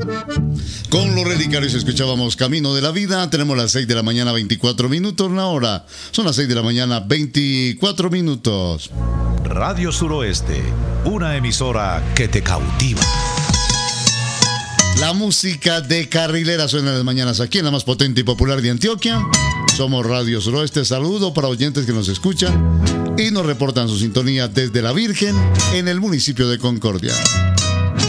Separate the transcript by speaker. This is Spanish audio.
Speaker 1: Con los Relicarios escuchábamos Camino de la Vida. Tenemos las 6 de la mañana, 24 minutos la hora. Son las 6 de la mañana, 24 minutos.
Speaker 2: Radio Suroeste, una emisora que te cautiva.
Speaker 1: La música de carrilera suena en las mañanas aquí en la más potente y popular de Antioquia. Somos Radio Suroeste. Saludo para oyentes que nos escuchan y nos reportan su sintonía desde La Virgen en el municipio de Concordia.